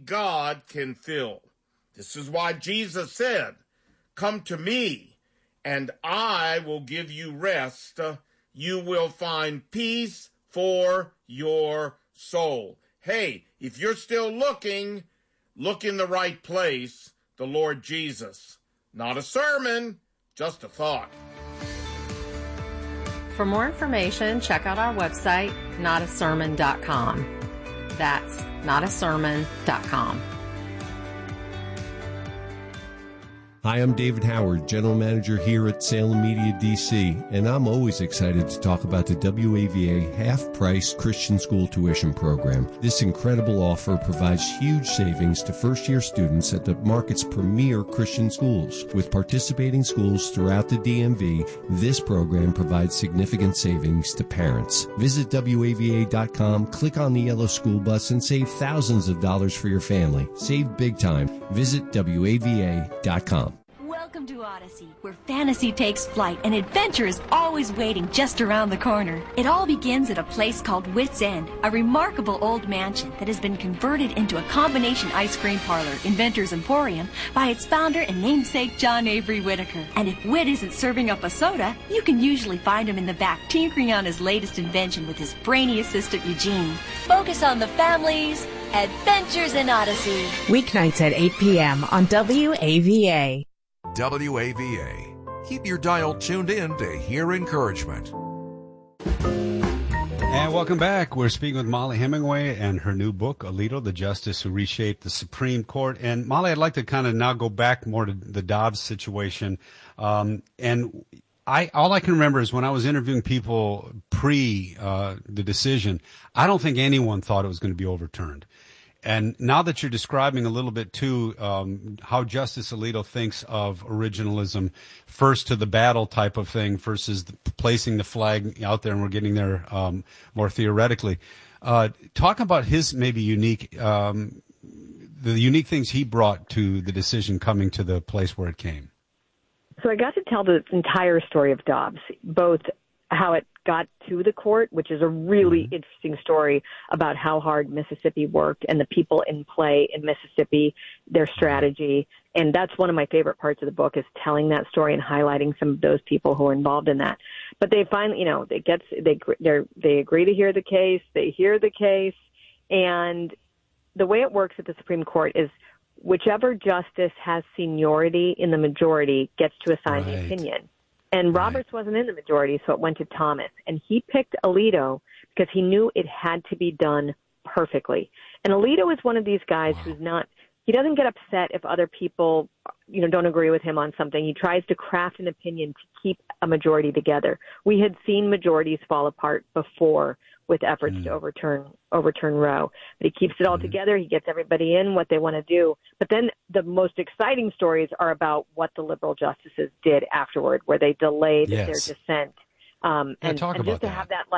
God can fill. This is why Jesus said, "Come to me, and I will give you rest. You will find peace for your soul." Hey, if you're still looking, look in the right place, the Lord Jesus. Not a sermon, just a thought. For more information, check out our website, notasermon.com. That's notasermon.com. Hi, I'm David Howard, General Manager here at Salem Media DC, and I'm always excited to talk about the WAVA half-price Christian school tuition program. This incredible offer provides huge savings to first-year students at the market's premier Christian schools. With participating schools throughout the DMV, this program provides significant savings to parents. Visit WAVA.com, click on the yellow school bus, and save thousands of dollars for your family. Save big time. Visit WAVA.com. Welcome to Odyssey, where fantasy takes flight and adventure is always waiting just around the corner. It all begins at a place called Wits End, a remarkable old mansion that has been converted into a combination ice cream parlor, Inventor's Emporium, by its founder and namesake John Avery Whitaker. And if Whit isn't serving up a soda, you can usually find him in the back tinkering on his latest invention with his brainy assistant Eugene. Focus on the family's adventures in Odyssey. Weeknights at 8 p.m. on WAVA. WAVA. Keep your dial tuned in to hear encouragement. And welcome back. We're speaking with Mollie Hemingway and her new book, Alito, the Justice Who Reshaped the Supreme Court. And Mollie, I'd like to kind of now go back more to the Dobbs situation. All I can remember is when I was interviewing people pre the decision, I don't think anyone thought it was going to be overturned. And now that you're describing a little bit, too, how Justice Alito thinks of originalism, first to the battle type of thing versus placing the flag out there, and we're getting there more theoretically. Talk about his maybe the unique things he brought to the decision coming to the place where it came. So I got to tell the entire story of Dobbs, both how it got to the court, which is a really interesting story about how hard Mississippi worked and the people in play in Mississippi, their strategy. And that's one of my favorite parts of the book, is telling that story and highlighting some of those people who are involved in that. But they finally, they agree to hear the case. They hear the case. And the way it works at the Supreme Court is whichever justice has seniority in the majority gets to assign the opinion. And Roberts wasn't in the majority, so it went to Thomas. And he picked Alito because he knew it had to be done perfectly. And Alito is one of these guys who's not – he doesn't get upset if other people, don't agree with him on something. He tries to craft an opinion to keep a majority together. We had seen majorities fall apart before with efforts to overturn Roe. But he keeps it all together. He gets everybody in what they want to do. But then the most exciting stories are about what the liberal justices did afterward, where they delayed their dissent. And just to have that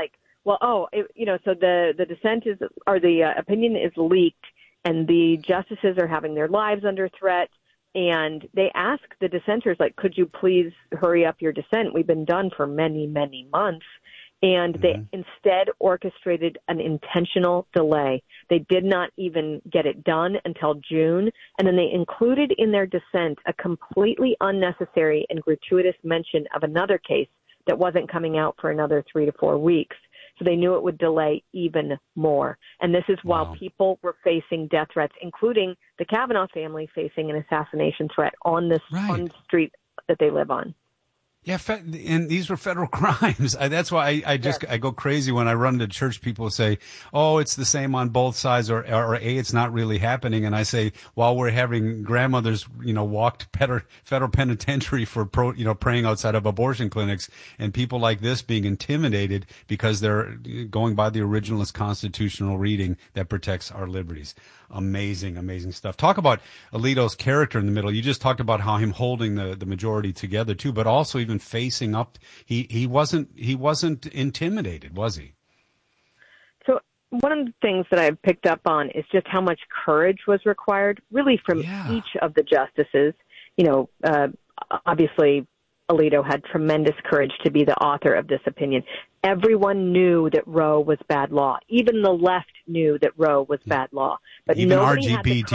so the dissent is, or the opinion is leaked, and the justices are having their lives under threat. And they ask the dissenters, could you please hurry up your dissent? We've been done for many, many months. And they instead orchestrated an intentional delay. They did not even get it done until June. And then they included in their dissent a completely unnecessary and gratuitous mention of another case that wasn't coming out for another 3 to 4 weeks. So they knew it would delay even more. And this is while people were facing death threats, including the Kavanaugh family facing an assassination threat on the street that they live on. Yeah, and these were federal crimes. That's why I go crazy when I run to church. People say, "Oh, it's the same on both sides," or it's not really happening. And I say, while we're having grandmothers, walk to federal penitentiary for praying outside of abortion clinics, and people like this being intimidated because they're going by the originalist constitutional reading that protects our liberties. Amazing, amazing stuff. Talk about Alito's character in the middle. You just talked about how him holding the majority together too, but also even facing up. He wasn't intimidated, was he? So one of the things that I've picked up on is just how much courage was required, really, from each of the justices. Obviously, Alito had tremendous courage to be the author of this opinion. Everyone knew that Roe was bad law. Even the left knew that Roe was bad law. But even nobody RGB